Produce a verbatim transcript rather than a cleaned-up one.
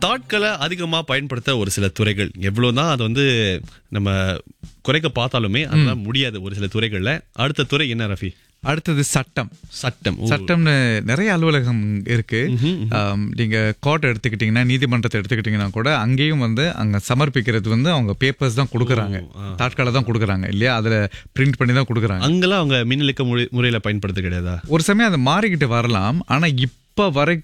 தாட்களை அதிகமா பயன்படுத்த ஒரு சில துறைகள் எவ்வளவுதான் அது வந்து நம்ம குறைக்க பார்த்தாலுமே அதெல்லாம் முடியாது ஒரு சில துறைகள்ல. அடுத்த துறை என்ன ரஃபி? அடுத்தது சட்டம். சட்டம் சட்டம்னு நிறைய அலுவலகம் இருக்கு. நீங்க கோர்ட் எடுத்துக்கிட்டீங்கன்னா, நீதிமன்றத்தை எடுத்துக்கிட்டீங்கன்னா கூட அங்கேயும் வந்து அங்க சமர்ப்பிக்கிறது வந்து அவங்க பேப்பர்ஸ் தான் கொடுக்குறாங்க, தாட்களை தான் கொடுக்குறாங்க இல்லையா, அதுல பிரிண்ட் பண்ணி தான் கொடுக்குறாங்க. அங்கெல்லாம் அவங்க மின்னலுக்க முறையில பயன்படுத்த கிடையாதா? ஒரு சமயம் அது மாறிக்கிட்டு வரலாம். ஆனா இப்ப வரை